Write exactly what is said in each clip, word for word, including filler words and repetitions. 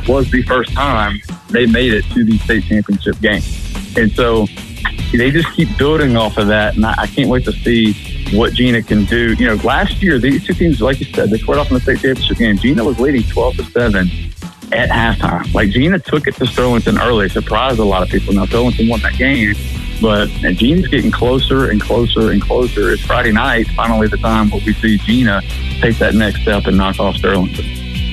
was the first time they made it to the state championship game. And so they just keep building off of that, and I, I can't wait to see what Gina can do. You know, last year, these two teams, like you said, they squared off in the state championship game. Gina was leading twelve to seven at halftime. Like, Gina took it to Sterlington early, surprised a lot of people. Now, Sterlington won that game, but and Gina's getting closer and closer and closer. It's Friday night, finally the time where we see Gina take that next step and knock off Sterlington.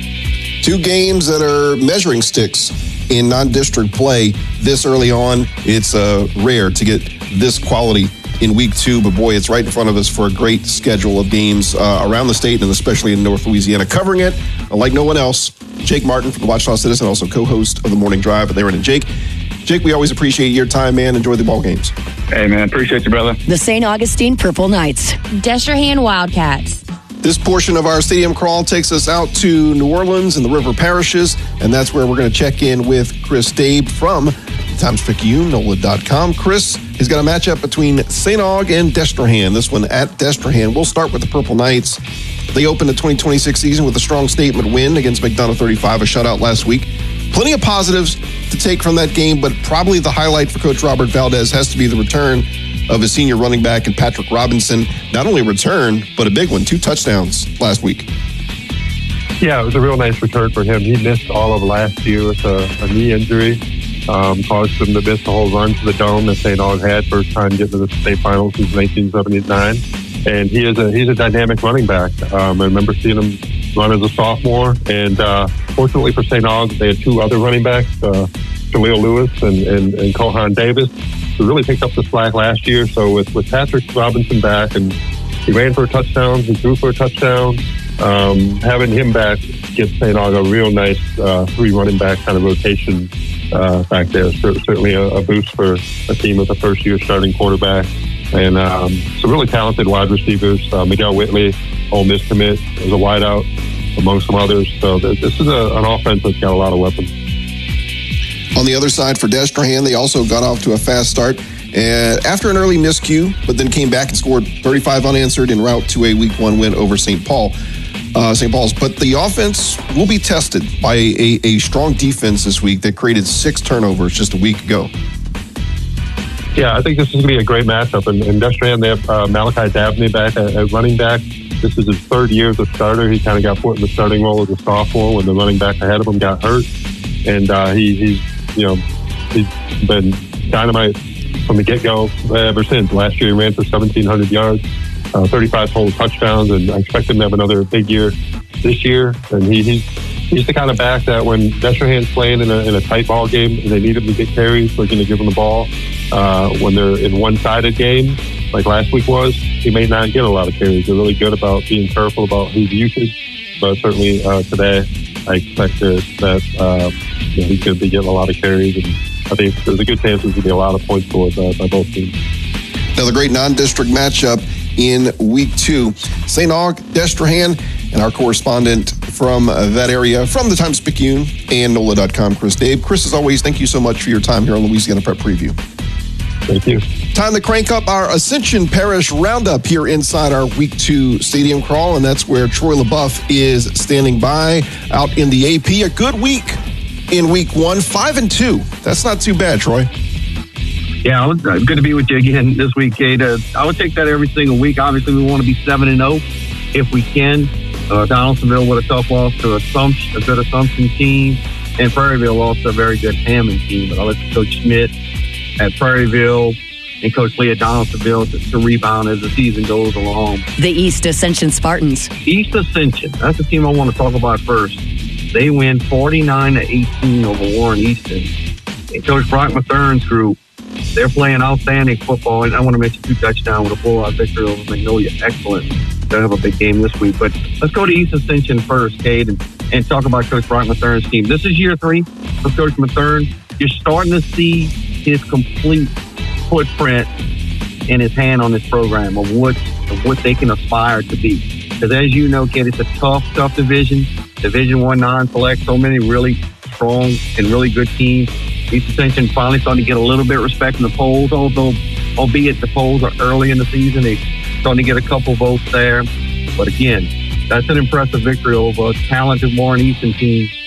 Two games that are measuring sticks in non-district play this early on. It's uh, rare to get this quality in week two, but boy, it's right in front of us for a great schedule of games uh, around the state and especially in North Louisiana. Covering it like no one else, Jake Martin from the Ouachita Citizen, also co-host of the Morning Drive with Aaron and Jake. Jake, we always appreciate your time, man. Enjoy the ball games. Hey, man, appreciate you, brother. The Saint Augustine Purple Knights. Destrehan Wildcats. This portion of our stadium crawl takes us out to New Orleans and the river parishes, and that's where we're going to check in with Chris Dabe from Times-Picayune, N O L A dot com. Chris has got a matchup between Saint Aug and Destrehan. This one at Destrehan. We'll start with the Purple Knights. They opened the twenty twenty-six season with a strong statement win against McDonough thirty-five, a shutout last week. Plenty of positives to take from that game, but probably the highlight for Coach Robert Valdez has to be the return of his senior running back and Patrick Robinson. Not only return, but a big one, two touchdowns last week. Yeah, it was a real nice return for him. He missed all of last year with a, a knee injury. Um, caused him to miss the whole run to the Dome that Saint Aug had, first time getting to the state finals since nineteen seventy-nine. And he is a he's a dynamic running back. Um, I remember seeing him run as a sophomore. And uh, fortunately for Saint Aug, they had two other running backs, uh, Jaleel Lewis and, and, and Kohan Davis, who really picked up the slack last year. So with, with Patrick Robinson back, and he ran for a touchdown, he threw for a touchdown. Um, having him back gives Saint Aug a real nice uh, three running back kind of rotation uh, back there. So, certainly a, a boost for a team with a first year starting quarterback. And um, some really talented wide receivers. Uh, Miguel Whitley, Ole Miss commit, is a wideout among some others. So this is a, an offense that's got a lot of weapons. On the other side for Destrehan, they also got off to a fast start uh, after an early miscue, but then came back and scored thirty-five unanswered en route to a week one win over Saint Paul. Uh, Saint Paul's. But the offense will be tested by a, a strong defense this week that created six turnovers just a week ago. Yeah, I think this is going to be a great matchup. And, and Destrehan, they have uh, Malachi Dabney back at, at running back. This is his third year as a starter. He kind of got put in the starting role as a sophomore when the running back ahead of him got hurt. And uh, he, he's, you know, he's been dynamite from the get-go ever since. Last year he ran for seventeen hundred yards, uh, thirty-five total touchdowns, and I expect him to have another big year this year. And he, he's he's the kind of back that when Destrehan's playing in a, in a tight ball game and they need him to get carries, they're going to give him the ball. Uh, when they're in one-sided games, like last week was, he may not get a lot of carries. They're really good about being careful about his usage. But certainly uh, today, I expect that, that uh, you know, he's going to be getting a lot of carries. And I think there's a good chance there's going to be a lot of points scored uh, by both teams. Another great non-district matchup in week two. Saint Aug, Destrehan, and our correspondent from that area, from the Times-Picayune and N O L A dot com, Chris Dabe. Chris, as always, thank you so much for your time here on Louisiana Prep Preview. Thank you. Time to crank up our Ascension Parish Roundup here inside our Week two Stadium Crawl, and that's where Troy LaBeouf is standing by out in the A P. A good week in Week one, five and two. That's not too bad, Troy. Yeah, it's good to be with you again this week, Kate. Uh, I would take that every single week. Obviously, we want to be seven and oh if we can. Uh, Donaldsonville with a tough loss to Assumption, a good Assumption team, and Prairieville lost a very good Hammond team. But I'll let Coach Schmidt at Prairieville and Coach Lee at Donaldsonville to, to rebound as the season goes along. The East Ascension Spartans. East Ascension, that's the team I want to talk about first. They win forty-nine to eighteen over Warren Easton. And Coach Brock Mathern's group, they're playing outstanding football. And I want to mention two touchdowns with a blowout victory over Magnolia. Excellent. They'll have a big game this week. But let's go to East Ascension first, Kate, and, and talk about Coach Brock Mathern's team. This is year three for Coach Mathern. You're starting to see his complete footprint and his hand on this program of what of what they can aspire to be. Because as you know, kid, it's a tough, tough division. Division One non-select, so many really strong and really good teams. East Ascension finally starting to get a little bit of respect in the polls, although albeit the polls are early in the season, they're starting to get a couple votes there. But again, that's an impressive victory over a talented Warren Easton team